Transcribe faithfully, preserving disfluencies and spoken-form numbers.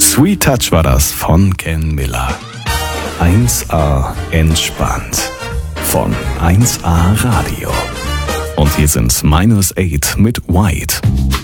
Sweet Touch war das von Ken Miller. eins A entspannt von eins A Radio. Und hier sind Minus Eight mit White.